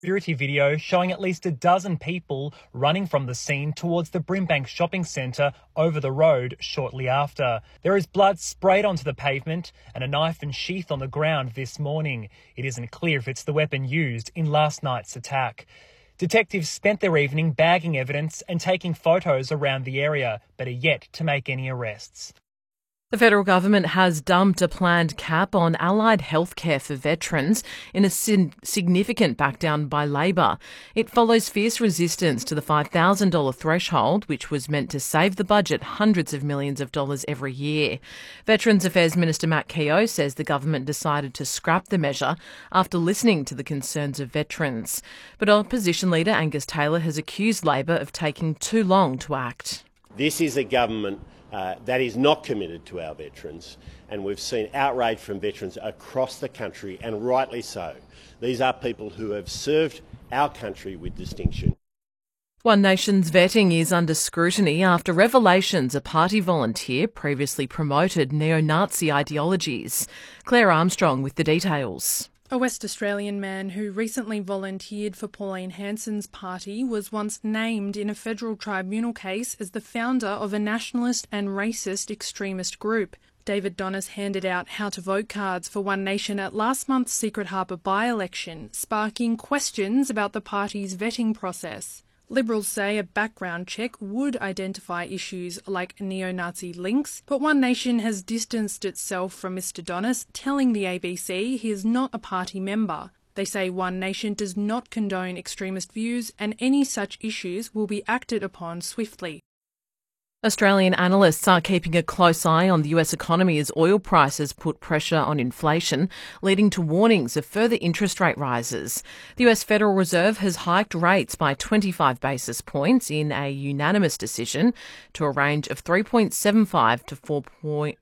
Security video showing at least a dozen people running from the scene towards the Brimbank shopping centre over the road shortly after. There is blood sprayed onto the pavement and a knife and sheath on the ground this morning. It isn't clear if it's the weapon used in last night's attack. Detectives spent their evening bagging evidence and taking photos around the area, but are yet to make any arrests. The federal government has dumped a planned cap on allied healthcare for veterans in a significant backdown by Labor. It follows fierce resistance to the $5,000 threshold, which was meant to save the budget hundreds of millions of dollars every year. Veterans Affairs Minister Matt Keogh says the government decided to scrap the measure after listening to the concerns of veterans. But opposition leader Angus Taylor has accused Labor of taking too long to act. This is a government that is not committed to our veterans, and we've seen outrage from veterans across the country, and rightly so. These are people who have served our country with distinction. One Nation's vetting is under scrutiny after revelations a party volunteer previously promoted neo-Nazi ideologies. Claire Armstrong with the details. A West Australian man who recently volunteered for Pauline Hanson's party was once named in a federal tribunal case as the founder of a nationalist and racist extremist group. David Donnis handed out how-to-vote cards for One Nation at last month's Secret Harbour by-election, sparking questions about the party's vetting process. Liberals say a background check would identify issues like neo-Nazi links, but One Nation has distanced itself from Mr Donnis, telling the ABC he is not a party member. They say One Nation does not condone extremist views and any such issues will be acted upon swiftly. Australian analysts are keeping a close eye on the US economy as oil prices put pressure on inflation, leading to warnings of further interest rate rises. The US Federal Reserve has hiked rates by 25 basis points in a unanimous decision to a range of 3.75 to 4%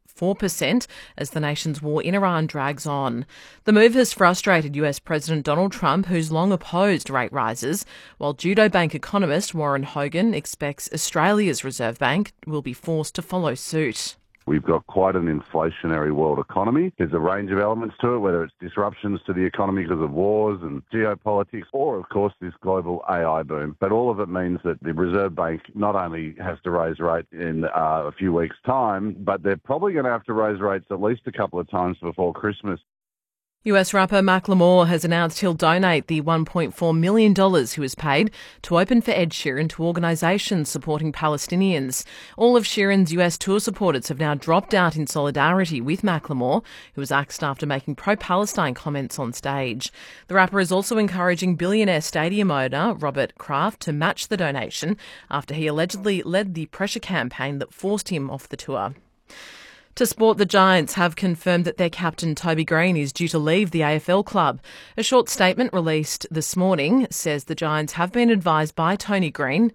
as the nation's war in Iran drags on. The move has frustrated US President Donald Trump, who's long opposed rate rises, while Judo Bank economist Warren Hogan expects Australia's Reserve Bank will be forced to follow suit. We've got quite an inflationary world economy. There's a range of elements to it, whether it's disruptions to the economy because of wars and geopolitics, or, of course, this global AI boom. But all of it means that the Reserve Bank not only has to raise rates in a few weeks' time, but they're probably going to have to raise rates at least a couple of times before Christmas. US rapper Macklemore has announced he'll donate the $1.4 million he was paid to open for Ed Sheeran to organisations supporting Palestinians. All of Sheeran's US tour supporters have now dropped out in solidarity with Macklemore, who was axed after making pro-Palestine comments on stage. The rapper is also encouraging billionaire stadium owner Robert Kraft to match the donation after he allegedly led the pressure campaign that forced him off the tour. To sport, the Giants have confirmed that their captain Toby Green is due to leave the AFL club. A short statement released this morning says the Giants have been advised by Toby Green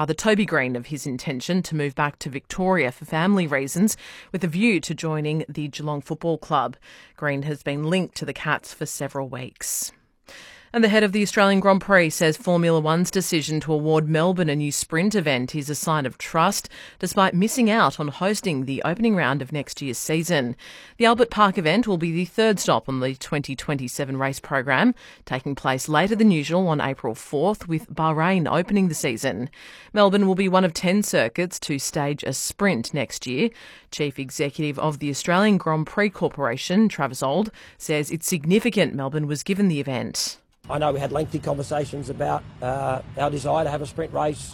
of his intention to move back to Victoria for family reasons, with a view to joining the Geelong Football Club. Green has been linked to the Cats for several weeks. And the head of the Australian Grand Prix says Formula One's decision to award Melbourne a new sprint event is a sign of trust, despite missing out on hosting the opening round of next year's season. The Albert Park event will be the third stop on the 2027 race program, taking place later than usual on April 4th, with Bahrain opening the season. Melbourne will be one of 10 circuits to stage a sprint next year. Chief Executive of the Australian Grand Prix Corporation, Travis Auld, says it's significant Melbourne was given the event. I know we had lengthy conversations about our desire to have a sprint race.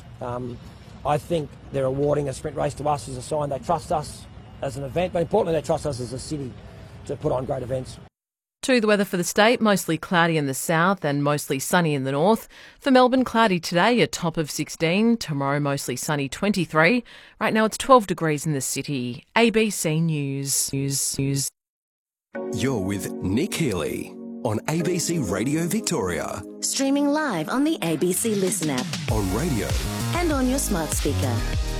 I think they're awarding a sprint race to us as a sign they trust us as an event, but importantly they trust us as a city to put on great events. To the weather for the state, mostly cloudy in the south and mostly sunny in the north. For Melbourne, cloudy today, a top of 16. Tomorrow, mostly sunny, 23. Right now it's 12 degrees in the city. ABC News. You're with Nick Healy on ABC Radio Victoria. Streaming live on the ABC Listen app. On radio. And on your smart speaker.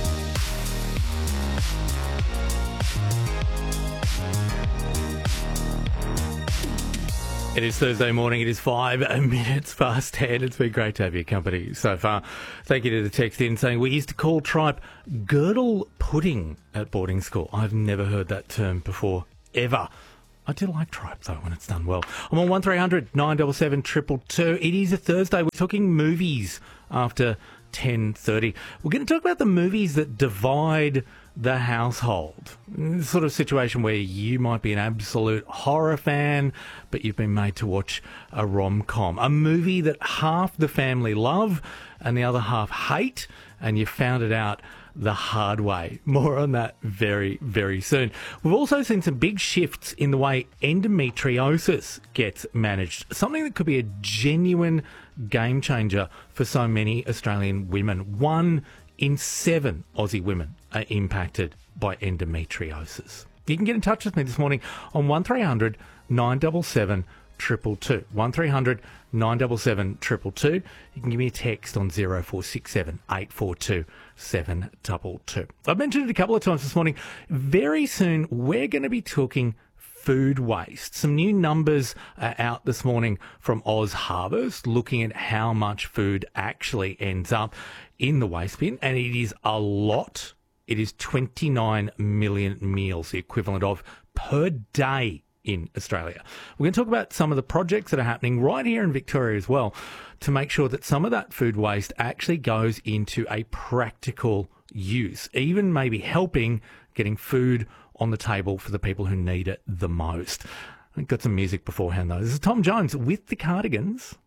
It is Thursday morning. It is 5 minutes past 10. It's been great to have your company so far. Thank you to the text in saying we used to call tripe girdle pudding at boarding school. I've never heard that term before, ever. I do like tripe, though, when it's done well. I'm on 1300 977 222. It is a Thursday. We're talking movies after 10:30. We're going to talk about the movies that divide the household. The sort of situation where you might be an absolute horror fan, but you've been made to watch a rom-com. A movie that half the family love and the other half hate, and you found it out the hard way. More on that very, very soon. We've also seen some big shifts in the way endometriosis gets managed, something that could be a genuine game changer for so many Australian women. 1 in 7 Aussie women are impacted by endometriosis. You can get in touch with me this morning on 1300 977 222. 1300 977 222. You can give me a text on 0467 842 722. I've mentioned it a couple of times this morning. Very soon, we're going to be talking food waste. Some new numbers are out this morning from OzHarvest looking at how much food actually ends up in the waste bin, and it is a lot. It is 29 million meals, the equivalent of per day in Australia. We're going to talk about some of the projects that are happening right here in Victoria as well to make sure that some of that food waste actually goes into a practical use, even maybe helping getting food on the table for the people who need it the most. I've got some music beforehand though. This is Tom Jones with the Cardigans.